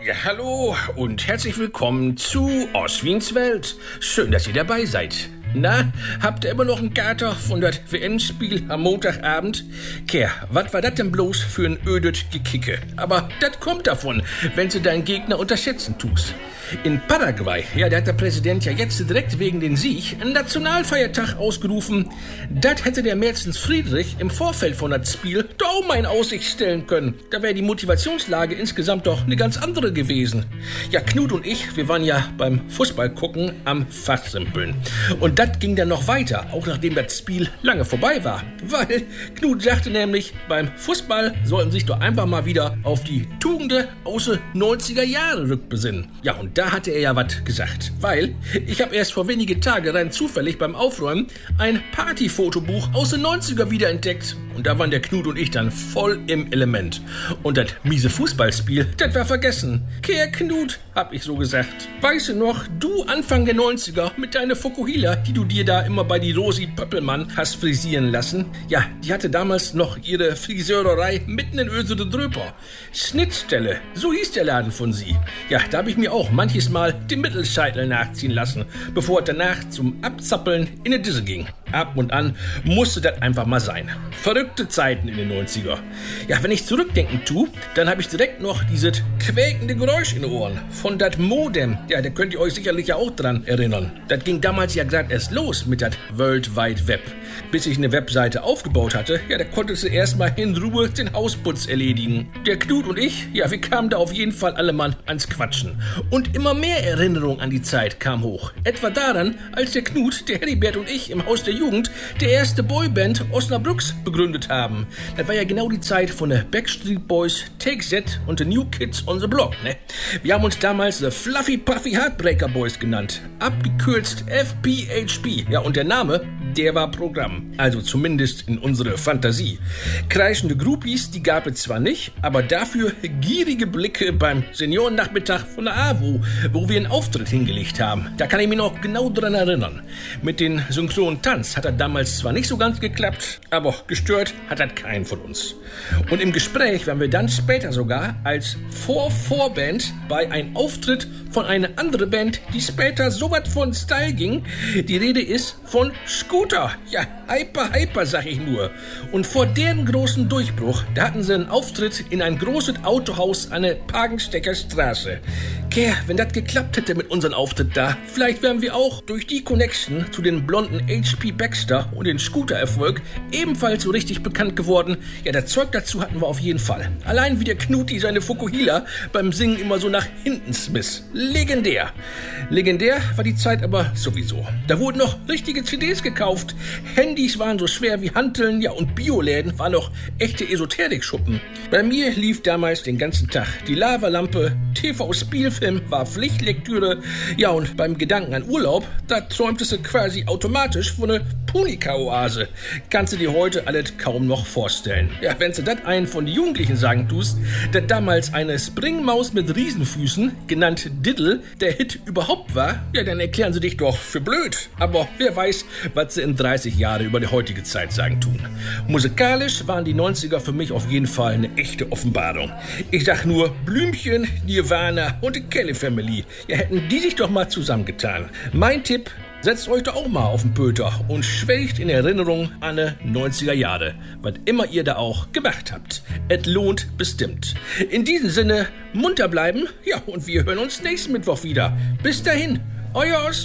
Ja, hallo und herzlich willkommen zu Oswins Welt. Schön, dass ihr dabei seid. Na, habt ihr immer noch einen Kater von das WM-Spiel am Montagabend? Kerr, was war das denn bloß für ein ödet Gekicke? Aber das kommt davon, wenn du deinen Gegner unterschätzen tust. In Paraguay, ja, da hat der Präsident ja jetzt direkt wegen den Sieg einen Nationalfeiertag ausgerufen. Das hätte der Merzens Friedrich im Vorfeld von das Spiel doch auch mal in Aussicht stellen können. Da wäre die Motivationslage insgesamt doch eine ganz andere gewesen. Ja, Knut und ich, wir waren ja beim Fußball gucken am Fachsimpeln. Und das ging dann noch weiter, auch nachdem das Spiel lange vorbei war. Weil Knut sagte nämlich, beim Fußball sollten sich doch einfach mal wieder auf die Tugenden aus den 90er Jahre rückbesinnen. Ja, und da hatte er ja was gesagt. Weil ich habe erst vor wenige Tage rein zufällig beim Aufräumen ein Partyfotobuch aus den 90er wiederentdeckt. Und da waren der Knut und ich dann voll im Element. Und das miese Fußballspiel, das war vergessen. Kehr Knut, hab ich so gesagt. Weißt du noch, du Anfang der 90er mit deiner Fukuhila, die du dir da immer bei die Rosi Pöppelmann hast frisieren lassen? Ja, die hatte damals noch ihre Friseurerei mitten in Ösede Dröper. Schnittstelle, so hieß der Laden von sie. Ja, da habe ich mir auch manches Mal den Mittelscheitel nachziehen lassen, bevor es danach zum Abzappeln in die Disse ging. Ab und an musste das einfach mal sein. Verrückte Zeiten in den 90er. Ja, wenn ich zurückdenken tue, dann habe ich direkt noch dieses quäkende Geräusch in den Ohren. Von dat Modem. Ja, da könnt ihr euch sicherlich ja auch dran erinnern. Das ging damals ja gerade erst los mit dat World Wide Web. Bis ich eine Webseite aufgebaut hatte, ja, da konntest du erstmal in Ruhe den Hausputz erledigen. Der Knut und ich, ja, wir kamen da auf jeden Fall alle mal ans Quatschen. Und immer mehr Erinnerung an die Zeit kam hoch. Etwa daran, als der Knut, der Heribert und ich im Haus der Jugend der erste Boyband Osnabrücks begründet haben. Das war ja genau die Zeit von den Backstreet Boys, Take That und the New Kids on the Block, ne? Wir haben uns damals The Fluffy Puffy Heartbreaker Boys genannt. Abgekürzt FPHB. Ja, und der Name, der war Programm. Also zumindest in unserer Fantasie. Kreischende Groupies, die gab es zwar nicht, aber dafür gierige Blicke beim Seniorennachmittag von der AWO, wo wir einen Auftritt hingelegt haben. Da kann ich mich noch genau dran erinnern. Mit den synchronen Tanz hat das damals zwar nicht so ganz geklappt, aber gestört hat das keinen von uns. Und im Gespräch waren wir dann später sogar als Vorband bei einem Auftritt von einer anderen Band, die später so was von Style ging. Die Rede ist von Scooter. Ja, hyper, sag ich nur. Und vor deren großen Durchbruch, da hatten sie einen Auftritt in ein großes Autohaus an der Pagenstecker Straße. Kerr, wenn das geklappt hätte mit unserem Auftritt da, vielleicht wären wir auch durch die Connection zu den blonden H.P. Baxter und den Scooter-Erfolg ebenfalls so richtig bekannt geworden. Ja, das Zeug dazu hatten wir auf jeden Fall. Allein wie der Knuti seine Fukuhila beim Singen immer so nach hinten smiss. Legendär. Legendär war die Zeit aber sowieso. Da wurden noch richtige CDs gekauft. Handys waren so schwer wie Hanteln, ja, und Bioläden waren noch echte Esoterik-Schuppen. Bei mir lief damals den ganzen Tag die Lavalampe, TV-Spielfilm war Pflichtlektüre, ja, und beim Gedanken an Urlaub, da träumtest du quasi automatisch von einer Punika-Oase. Kannst du dir heute alles kaum noch vorstellen. Ja, wenn du das einen von den Jugendlichen sagen tust, dass damals eine Springmaus mit Riesenfüßen, genannt Diddle, der Hit überhaupt war, ja, dann erklären sie dich doch für blöd. Aber wer weiß, was sie in 30 Jahren über die heutige Zeit sagen tun. Musikalisch waren die 90er für mich auf jeden Fall eine echte Offenbarung. Ich sag nur Blümchen, Nirvana und die Kelly Family. Ja, hätten die sich doch mal zusammengetan. Mein Tipp: setzt euch doch auch mal auf den Pöter und schwelgt in Erinnerung an die 90er Jahre, was immer ihr da auch gemacht habt. Es lohnt bestimmt. In diesem Sinne, munter bleiben, ja, und wir hören uns nächsten Mittwoch wieder. Bis dahin, euer Os.